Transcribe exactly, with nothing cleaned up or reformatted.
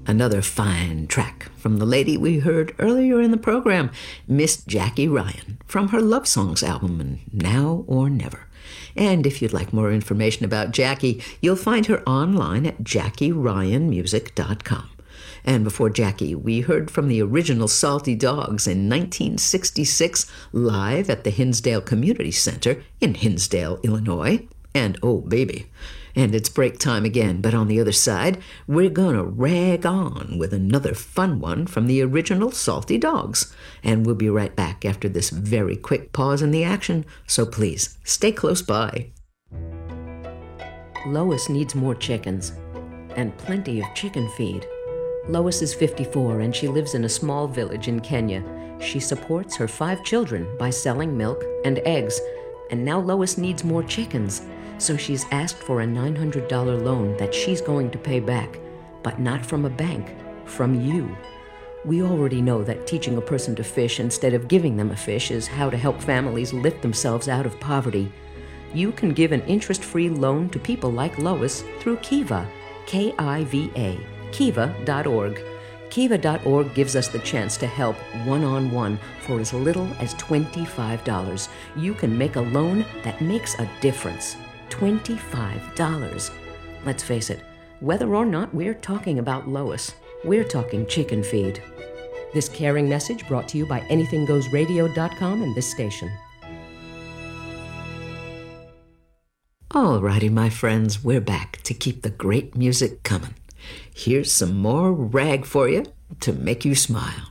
Another fine track from the lady we heard earlier in the program, Miss Jackie Ryan, from her Love Songs album, Now or Never. And if you'd like more information about Jackie, you'll find her online at jackie ryan music dot com. And before Jackie, we heard from the original Salty Dogs in nineteen sixty-six, live at the Hinsdale Community Center in Hinsdale, Illinois. And oh, baby. And it's break time again, but on the other side, we're gonna rag on with another fun one from the original Salty Dogs. And we'll be right back after this very quick pause in the action, so please, stay close by. Lois needs more chickens, and plenty of chicken feed. Lois is fifty-four, and she lives in a small village in Kenya. She supports her five children by selling milk and eggs, and now Lois needs more chickens. So she's asked for a nine hundred dollars loan that she's going to pay back, but not from a bank, from you. We already know that teaching a person to fish instead of giving them a fish is how to help families lift themselves out of poverty. You can give an interest-free loan to people like Lois through Kiva, K I V A, kiva dot org. kiva dot org gives us the chance to help one-on-one for as little as twenty-five dollars. You can make a loan that makes a difference. twenty-five dollars. Let's face it, whether or not we're talking about Lois, we're talking chicken feed. This caring message brought to you by anything goes radio dot com and this station. Alrighty, my friends, we're back to keep the great music coming. Here's some more rag for you to make you smile.